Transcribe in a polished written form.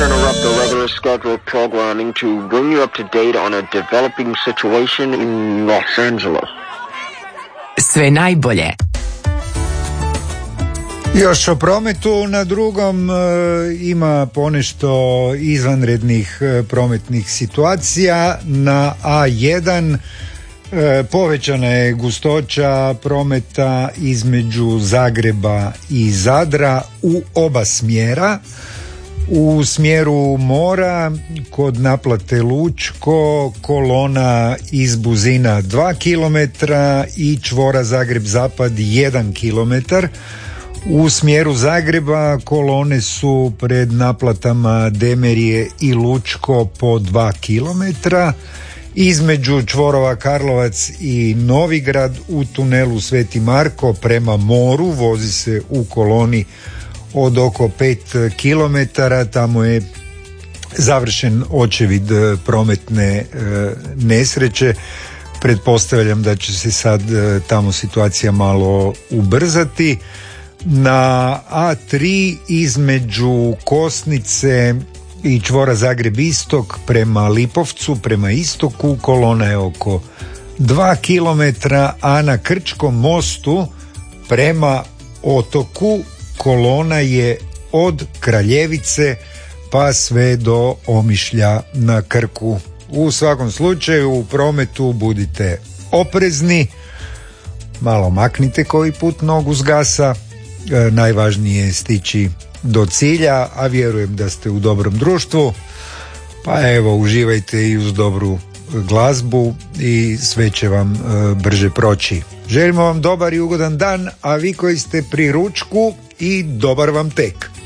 interrupt the regular scheduled programming to bring you up to date on a developing situation in Los Angeles. Sve najbolje. Još o prometu. Na drugom ima ponešto izvanrednih prometnih situacija. Na A1 povećana je gustoća prometa između Zagreba i Zadra u oba smjera. U smjeru mora kod naplate Lučko kolona iz Buzina 2 km i čvora Zagreb-Zapad 1 km. U smjeru Zagreba kolone su pred naplatama Demerije i Lučko po 2 km. Između čvorova Karlovac i Novigrad u tunelu Sveti Marko prema moru vozi se u koloni od oko 5 km. Tamo je završen očevid prometne nesreće. Pretpostavljam da će se sad tamo situacija malo ubrzati. Na A3 između Kosnice i čvora Zagreb-Istok prema Lipovcu, prema istoku, kolona je oko 2 km, a na Krčkom mostu prema otoku kolona je od Kraljevice pa sve do Omišlja na Krku. U svakom slučaju u prometu budite oprezni, malo maknite koji put nogu s gasa, najvažnije je stići do cilja, a vjerujem da ste u dobrom društvu, pa evo uživajte i uz dobru glazbu i sve će vam brže proći. Želimo vam dobar i ugodan dan, a vi koji ste pri ručku i dobar vam tek.